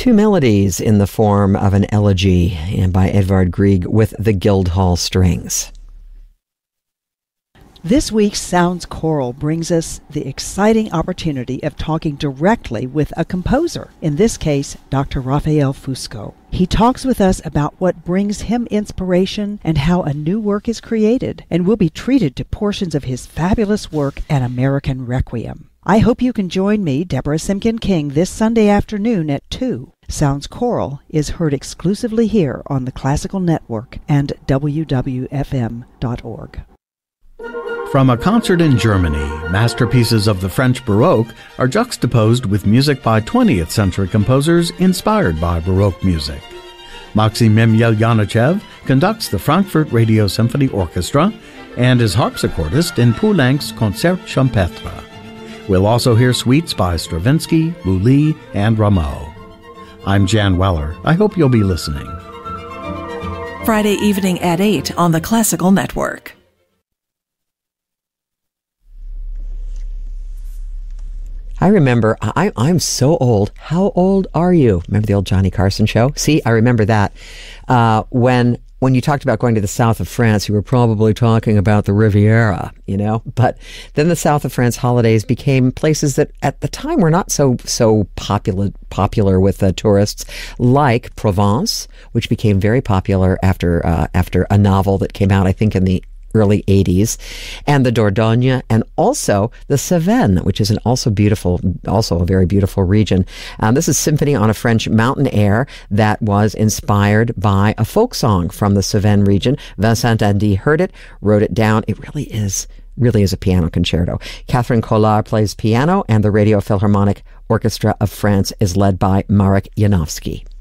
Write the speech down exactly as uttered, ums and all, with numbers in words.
Two melodies in the form of an elegy and by Edvard Grieg with the Guildhall Strings. This week's Sounds Choral brings us the exciting opportunity of talking directly with a composer, in this case, Doctor Rafael Fusco. He talks with us about what brings him inspiration and how a new work is created, and we'll be treated to portions of his fabulous work, An American Requiem. I hope you can join me, Deborah Simkin King, this Sunday afternoon at two. Sounds Choral is heard exclusively here on the Classical Network and W W F M dot org. From a concert in Germany, masterpieces of the French Baroque are juxtaposed with music by twentieth century composers inspired by Baroque music. Maxim Yeljanichev conducts the Frankfurt Radio Symphony Orchestra and is harpsichordist in Poulenc's Concert Champêtre. We'll also hear suites by Stravinsky, Lully, and Rameau. I'm Jan Weller. I hope you'll be listening. Friday evening at eight on the Classical Network. I remember, I, I'm so old. How old are you? Remember the old Johnny Carson show? See, I remember that. Uh, when when you talked about going to the south of France, you were probably talking about the Riviera, you know? But then the south of France holidays became places that at the time were not so so popular popular with uh, tourists, like Provence, which became very popular after uh, after a novel that came out, I think, in the early eighties, and the Dordogne, and also the Cevennes, which is an also beautiful, also a very beautiful region. Um, this is Symphony on a French Mountain Air that was inspired by a folk song from the Cevennes region. Vincent Dandy heard it, wrote it down. It really is, really is a piano concerto. Catherine Collard plays piano, and the Radio Philharmonic Orchestra of France is led by Marek Janowski.